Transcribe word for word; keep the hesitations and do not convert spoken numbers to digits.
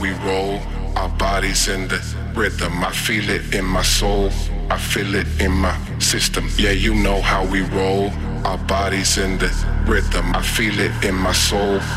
we roll, our bodies in the rhythm. I feel it in my soul, I feel it in my system. Yeah, you know how we roll, our bodies in the rhythm. I feel it in my soul,